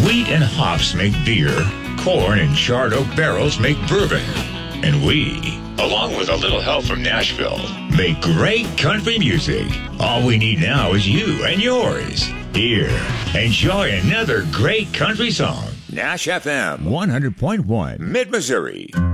Wheat and hops make beer. Corn and charred oak barrels make bourbon. And we, along with a little help from Nashville, make great country music. All we need now is you and yours. Here, enjoy another great country song. Nash FM 100.1, Mid-Missouri.